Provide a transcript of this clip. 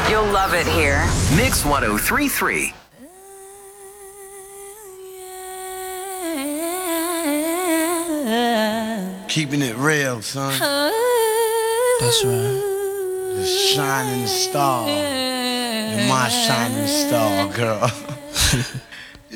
You'll love it here. Mix 1033. Keeping it real, son. That's right. The shining star. You're my shining star, girl.